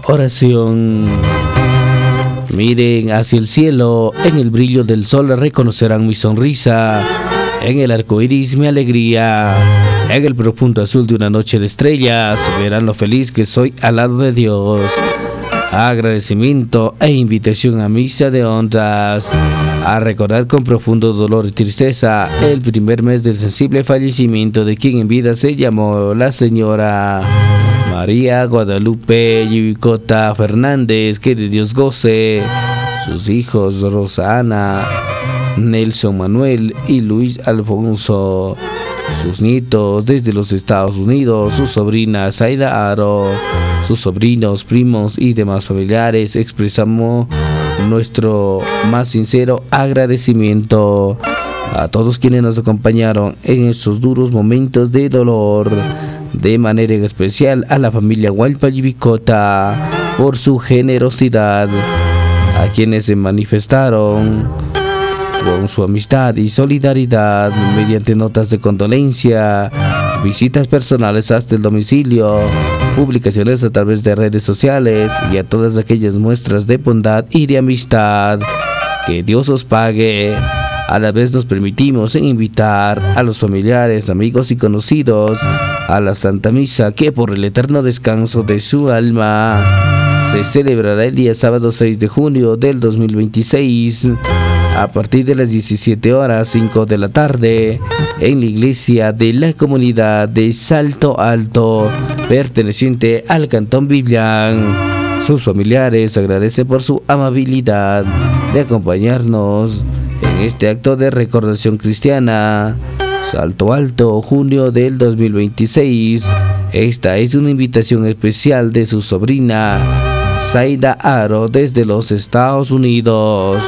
oración. Miren hacia el cielo, en el brillo del sol reconocerán mi sonrisa, en el arco iris mi alegría, en el profundo azul de una noche de estrellas, verán lo feliz que soy al lado de Dios. Agradecimiento e invitación a misa de honras, a recordar con profundo dolor y tristeza el primer mes del sensible fallecimiento de quien en vida se llamó la señora María Guadalupe Yubicota Fernández, que de Dios goce, sus hijos Rosana, Nelson Manuel y Luis Alfonso, sus nietos desde los Estados Unidos, su sobrina Zaida Aro, sus sobrinos, primos y demás familiares. Expresamos nuestro más sincero agradecimiento a todos quienes nos acompañaron en estos duros momentos de dolor. De manera especial a la familia Hualpa Yubicota por su generosidad, a quienes se manifestaron con su amistad y solidaridad mediante notas de condolencia, visitas personales hasta el domicilio, publicaciones a través de redes sociales y a todas aquellas muestras de bondad y de amistad. Que Dios os pague. A la vez nos permitimos invitar a los familiares, amigos y conocidos a la Santa Misa, que por el eterno descanso de su alma se celebrará el día sábado 6 de junio del 2026 a partir de las 17 horas 5 de la tarde en la iglesia de la comunidad de Salto Alto, perteneciente al Cantón Biblián. Sus familiares agradecen por su amabilidad de acompañarnos en este acto de recordación cristiana. Salto Alto, junio del 2026. Esta es una invitación especial de su sobrina Zaida Aro desde los Estados Unidos.